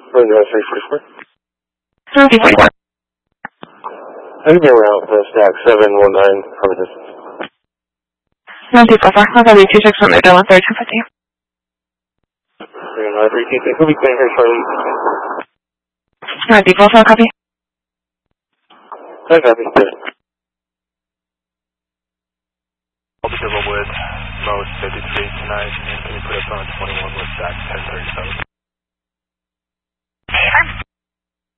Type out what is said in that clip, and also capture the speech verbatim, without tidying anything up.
Roger, three forty-four. three forty-four. How do you route the stack seven one nine from a distance? nine two four four. I'll call you two six one eight one thirty two fifty. three nine three T T. Who be clearing here, Charlie? nine two four four, copy. I copy. I'll be double with most fifty-three tonight, and can you put us on twenty-one with stack ten thirty-seven?